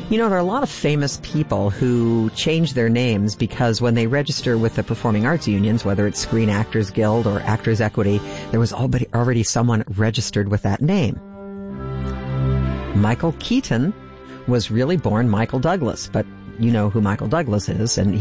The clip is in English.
You know, there are a lot of famous people who change their names because when they register with the performing arts unions, whether it's Screen Actors Guild or Actors Equity, there was already someone registered with that name. Michael Keaton was really born Michael Douglas, but you know who Michael Douglas is, and